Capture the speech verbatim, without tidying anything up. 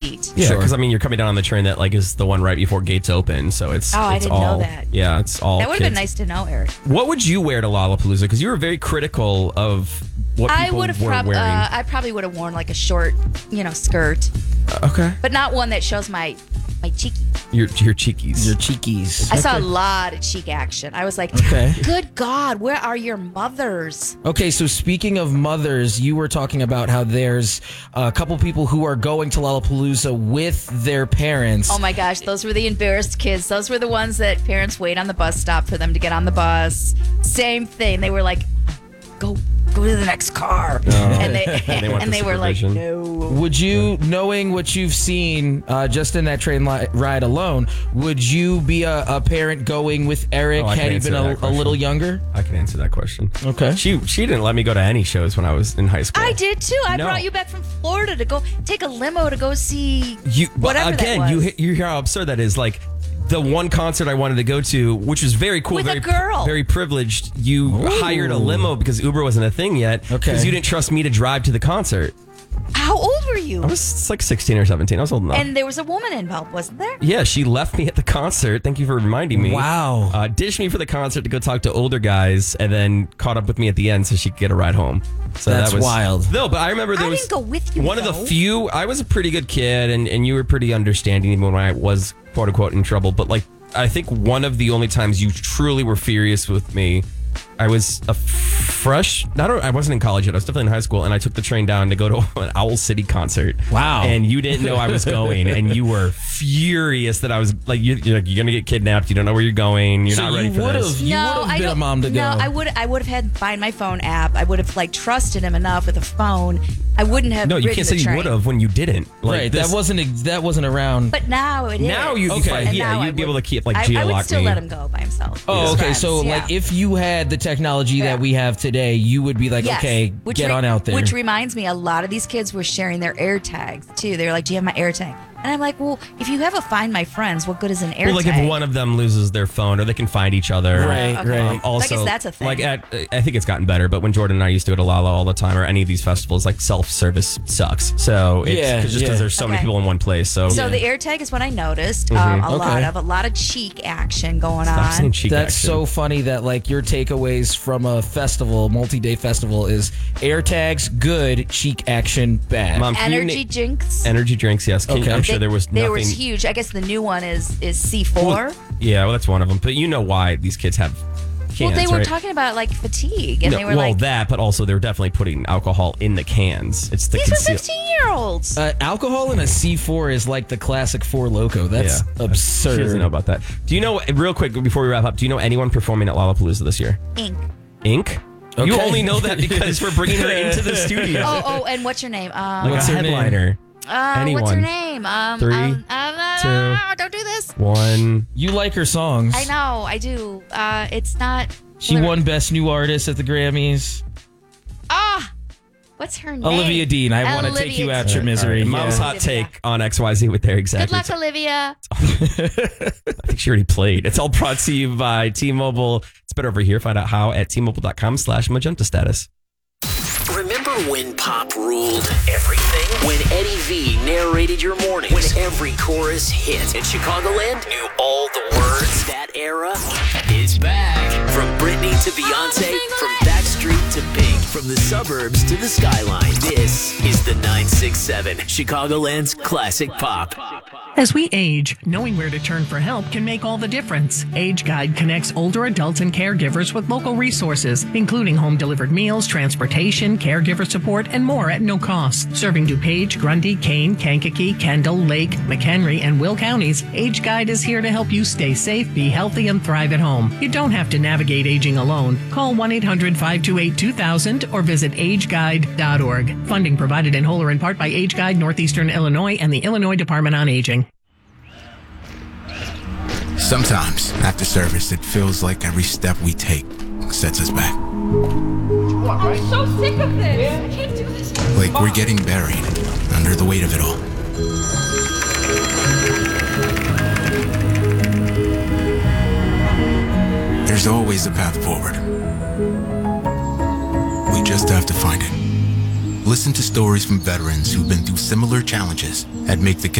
Street. Yeah, because Sure. I mean, you're coming down on the train that like is the one right before gates open, so it's Oh, I it's didn't all, know that. Yeah, it's all. That would have been kids. nice to know, Eric. What would you wear to Lollapalooza? Because you were very critical of what I people would have were prob- wearing. uh, I probably would have worn like a short, you know, skirt, okay, but not one that shows my my cheeky. your your cheekies. Your cheekies. I saw a lot of cheek action. I was like, Okay. good God, where are your mothers? Okay, so speaking of mothers, you were talking about how there's a couple people who are going to Lollapalooza with their parents. Oh my gosh, those were the embarrassed kids. Those were the ones that parents wait on the bus stop for them to get on the bus. Same thing. They were like, go go to the next car. And they, They want and the they were like, supervision. no. Would you, knowing what you've seen uh, just in that train li- ride alone, would you be a, a parent going with Eric Oh, I can had he answer been that a, a question. little younger? I can answer that question. Okay. She she didn't let me go to any shows when I was in high school. I did too. I No. brought you back from Florida to go take a limo to go see You but whatever again, that you was. he- you hear how absurd that is. Like the one concert I wanted to go to, which was very cool, With a very girl. very privileged. You hired a limo because Uber wasn't a thing yet. Okay. Because you didn't trust me to drive to the concert. How old were you? I was like sixteen or seventeen. I was old enough. And there was a woman involved, wasn't there? Yeah, she left me at the concert. Thank you for reminding me. Wow. Uh, ditched me for the concert to go talk to older guys, and then caught up with me at the end so she could get a ride home. So That's that was wild. No, but I remember there I was didn't go with you, one of though. the few. I was a pretty good kid, and, and you were pretty understanding even when I was quote unquote in trouble. But like, I think one of the only times you truly were furious with me, I was a fresh. I don't. I wasn't in college yet. I was definitely in high school, and I took the train down to go to an Owl City concert. Wow. And you didn't know I was going, and you were furious that I was like, you, you're, like, you're gonna get kidnapped. You don't know where you're going. You're So not ready you for would've- this. You no, would've I been a don't- mom to no, go. I would. I would have had Find My Phone app. I would have like trusted him enough with a phone. I wouldn't have. No, you ridden can't say the you train. would have when you didn't. Like, right, this- that wasn't ex- that wasn't around. But now it is. Now you'd be Okay. fine. And Yeah, now I you'd be would- able to keep like I, I geolock would still me. let him go by himself. Oh, with his okay. friends, So, yeah. like, if you had the technology Yeah. that we have today, you would be like, Yes. okay, Which get re- on out there. Which reminds me, a lot of these kids were sharing their air tags too. They were like, "Do you have my air tag?" And I'm like, "Well, if you have a Find My Friends, what good is an air Well, like tag?" if one of them loses their phone, or they can find each other. Right, okay. right. Um, also, I guess that's a thing. Like at, I think it's gotten better, but when Jordan and I used to go to Lala all the time, or any of these festivals, like self-service sucks. So it's Yeah, 'cause just because yeah. there's so many Okay. people in one place. So, So the air tag is what I noticed. Um, a Okay. lot of a lot of cheek action going stop saying on. cheek That's action. so funny that like your takeaways from a festival, multi-day festival, is air tags good, cheek action bad. Mom, can you Energy na- drinks. energy drinks. Yes, Can- Okay. I'm sure They- there was There nothing. was huge. I guess the new one is is C four. Yeah, well, that's one of them. But you know why these kids have cans, Well, they were right? talking about like fatigue, and No, they were well, like, that, but also they were definitely putting alcohol in the cans. It's the "These are conceal- fifteen year olds." Uh, alcohol in a C four is like the classic Four Loco. That's Yeah. absurd. She doesn't know about that. Do you know, real quick before we wrap up, do you know anyone performing at Lollapalooza this year? Ink. Ink? You Okay. only know that because we're bringing her into the studio. Oh, oh, and what's your name? Um, like What's a her name? headliner. uh, anyone. what's her name? Um, Three, um, um, uh, two, don't do this. One. You like her songs. I know, I do. Uh, it's not. She won Best New Artist at the Grammys. Ah, what's her name? Olivia Dean. I want to take you Olivia out Dean. your misery. All right, Mom's Yeah. hot take on X Y Z with their exact. Good luck, Olivia. I think she already played. It's all brought to you by T-Mobile. It's better over here. Find out how at T-Mobile.com slash magenta status. Remember when pop ruled everything? When Eddie V narrated your mornings? When every chorus hit? And Chicagoland knew all the words? That era is back. From Britney to Beyonce, from Backstreet to Pink, from the suburbs to the skyline, this is the nine six seven, Chicagoland's classic pop. As we age, knowing where to turn for help can make all the difference. Age Guide connects older adults and caregivers with local resources, including home-delivered meals, transportation, caregiver support, and more at no cost. Serving DuPage, Grundy, Kane, Kankakee, Kendall, Lake, McHenry, and Will counties, Age Guide is here to help you stay safe, be healthy, and thrive at home. You don't have to navigate aging alone. Call one eight hundred five two eight two thousand or visit age guide dot org. Funding provided in whole or in part by Age Guide, Northeastern Illinois, and the Illinois Department on Aging. Sometimes, after service, it feels like every step we take sets us back. I'm so sick of this. I can't do this. Like we're getting buried under the weight of it all. There's always a path forward. We just have to find it. Listen to stories from veterans who've been through similar challenges at Make the